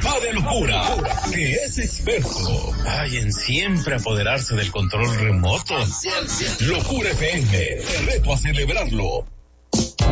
papá de locura, que es experto en siempre apoderarse del control remoto. Locura FM, te reto a celebrarlo.